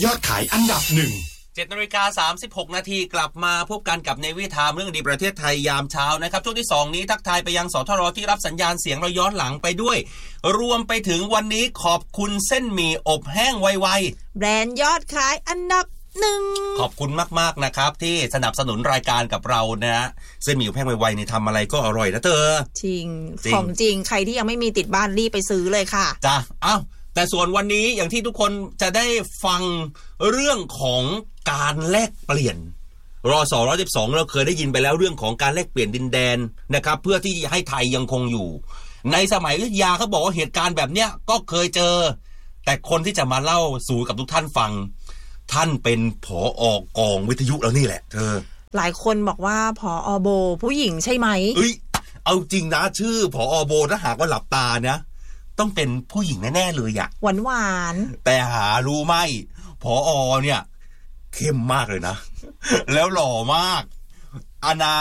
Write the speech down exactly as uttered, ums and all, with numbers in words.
ยอดขายอันดับหนึ่งเจ็ดนาฬิกาสามสิบหกนาทีกลับมาพบกันกับเนวิทามเรื่องดีประเทศไทยยามเช้านะครับช่วงที่สองนี้ทักทายไปยังสทรที่รับสัญญาณเสียงเราย้อนหลังไปด้วยรวมไปถึงวันนี้ขอบคุณเส้นหมี่อบแห้งไวๆแบรนด์ยอดขายอันดับหนึ่งขอบคุณมากๆนะครับที่สนับสนุนรายการกับเรานะฮะเส้นหมี่อบแห้งไวๆนี่ทำอะไรก็อร่อยนะเธอจริงของจริงใครที่ยังไม่มีติดบ้านรีบไปซื้อเลยค่ะจ้ะเอ้าแต่ส่วนวันนี้อย่างที่ทุกคนจะได้ฟังเรื่องของการแลกเปลี่ยนรอสอร้อยสิบสองเราเคยได้ยินไปแล้วเรื่องของการแลกเปลี่ยนดินแดนนะครับเพื่อที่ให้ไทยยังคงอยู่ในสมัยอยุธยาเขาบอกว่าเหตุการณ์แบบเนี้ยก็เคยเจอแต่คนที่จะมาเล่าสู่กับทุกท่านฟังท่านเป็นผอ.กองวิทยุแล้วนี่แหละเธอหลายคนบอกว่าผอ.โบผู้หญิงใช่ไหมเอ้ยเอาจริงนะชื่อผอ.โบถ้าหากว่าหลับตานะต้องเป็นผู้หญิงแน่ๆเลยอะหวานหวานแต่หารู้ไหมผอ.เนี่ยเข้มมากเลยนะแล้วหล่อมากอนา